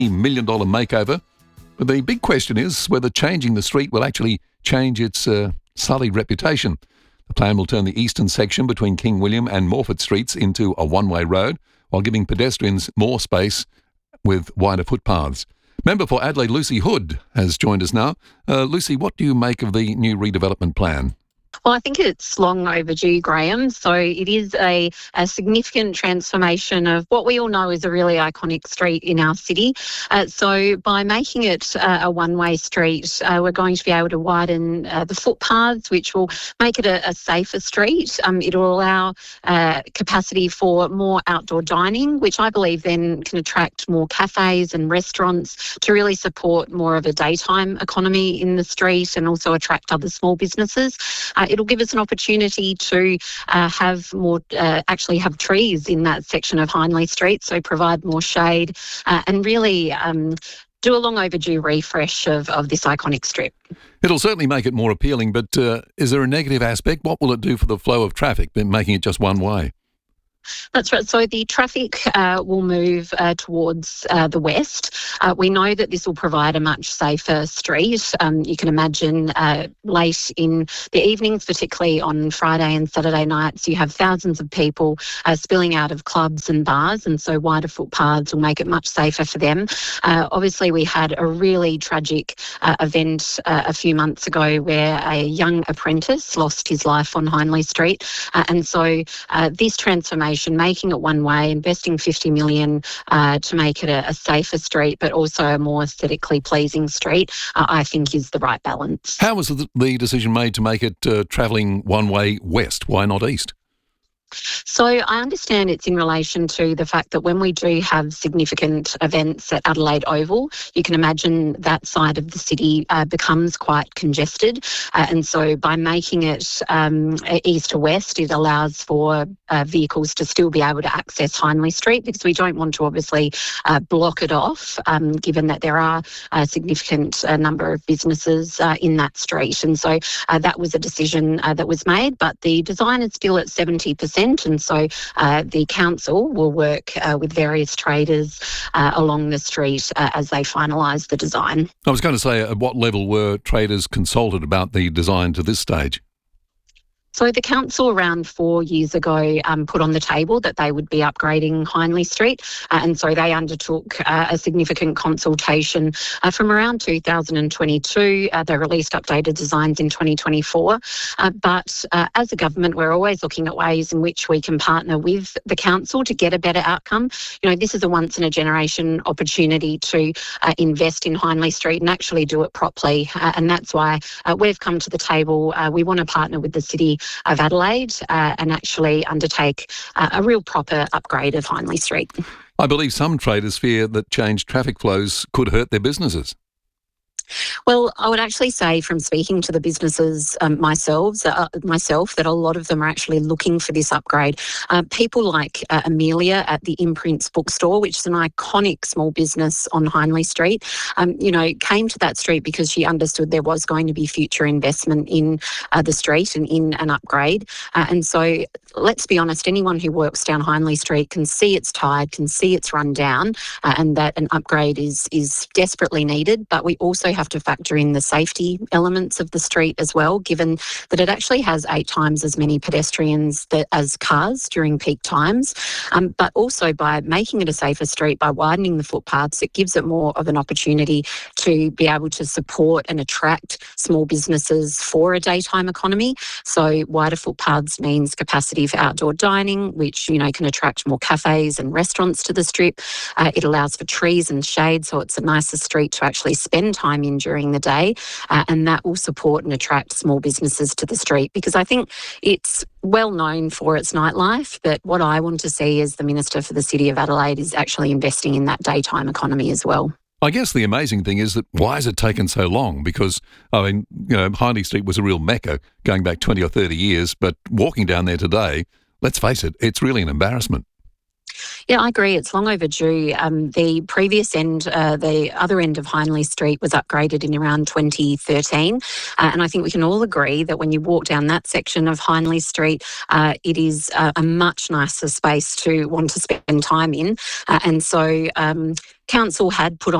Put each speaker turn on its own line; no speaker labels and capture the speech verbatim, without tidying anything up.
million dollars makeover. But the big question is whether changing the street will actually change its uh, sullied reputation. The plan will turn the eastern section between King William and Morford Streets into a one-way road while giving pedestrians more space with wider footpaths. Member for Adelaide, Lucy Hood, has joined us now. Uh, Lucy, what do you make of the new redevelopment plan?
Well, I think it's long overdue, Graham. So it is a, a significant transformation of what we all know is a really iconic street in our city. Uh, so by making it uh, a one-way street, uh, we're going to be able to widen uh, the footpaths, which will make it a, a safer street. Um, it will allow uh, capacity for more outdoor dining, which I believe then can attract more cafes and restaurants to really support more of a daytime economy in the street and also attract other small businesses. Uh, it'll give us an opportunity to uh, have more, uh, actually have trees in that section of Hindley Street, so provide more shade uh, and really um, do a long overdue refresh of, of this iconic strip.
It'll certainly make it more appealing, but uh, is there a negative aspect? What will it do for the flow of traffic, making it just one way?
That's right. So the traffic uh, will move uh, towards uh, the west. Uh, we know that this will provide a much safer street. Um, you can imagine uh, late in the evenings, particularly on Friday and Saturday nights, you have thousands of people uh, spilling out of clubs and bars, and so wider footpaths will make it much safer for them. Uh, obviously, we had a really tragic uh, event uh, a few months ago where a young apprentice lost his life on Hindley Street, uh, and so uh, this transformation, making it one way, investing fifty million dollars uh, to make it a, a safer street, but also a more aesthetically pleasing street, uh, I think is the right balance.
How was the, the decision made to make it uh, travelling one way west? Why not east?
So I understand it's in relation to the fact that when we do have significant events at Adelaide Oval, you can imagine that side of the city uh, becomes quite congested. Uh, and so by making it um, east to west, it allows for uh, vehicles to still be able to access Hindley Street, because we don't want to obviously uh, block it off, um, given that there are a significant uh, number of businesses uh, in that street. And so uh, that was a decision uh, that was made, but the design is still at seventy percent. And so uh, the council will work uh, with various traders uh, along the street uh, as they finalise the design.
I was going to say, at what level were traders consulted about the design to this stage?
So the council around four years ago um, put on the table that they would be upgrading Hindley Street, uh, and so they undertook uh, a significant consultation uh, from around two thousand twenty-two. Uh, they released updated designs in twenty twenty-four. Uh, but uh, as a government, we're always looking at ways in which we can partner with the council to get a better outcome. You know, this is a once-in-a-generation opportunity to uh, invest in Hindley Street and actually do it properly, uh, and that's why uh, we've come to the table. Uh, we want to partner with the City of Adelaide uh, and actually undertake uh, a real proper upgrade of Hindley Street.
I believe some traders fear that changed traffic flows could hurt their businesses.
Well, I would actually say from speaking to the businesses um, myself, uh, myself, that a lot of them are actually looking for this upgrade. Uh, people like uh, Amelia at the Imprints bookstore, which is an iconic small business on Hindley Street, um, you know, came to that street because she understood there was going to be future investment in uh, the street and in an upgrade. Uh, and so let's be honest, anyone who works down Hindley Street can see it's tired, can see it's run down, uh, and that an upgrade is, is desperately needed. But we also have have to factor in the safety elements of the street as well, given that it actually has eight times as many pedestrians that, as cars during peak times. Um, but also by making it a safer street, by widening the footpaths, it gives it more of an opportunity to be able to support and attract small businesses for a daytime economy. So wider footpaths means capacity for outdoor dining, which, you know, can attract more cafes and restaurants to the strip. Uh, it allows for trees and shade, so it's a nicer street to actually spend time in during the day, uh, and that will support and attract small businesses to the street, because I think it's well known for its nightlife, but what I want to see as the Minister for the City of Adelaide is actually investing in that daytime economy as well.
I guess the amazing thing is that why has it taken so long? Because, I mean, you know, Hindley Street was a real mecca going back twenty or thirty years, but walking down there today, let's face it, it's really an embarrassment.
Yeah, I agree. It's long overdue. Um, the previous end, uh, the other end of Hindley Street was upgraded in around twenty thirteen. Uh, and I think we can all agree that when you walk down that section of Hindley Street, uh, it is a, a much nicer space to want to spend time in. Uh, and so um, council had put on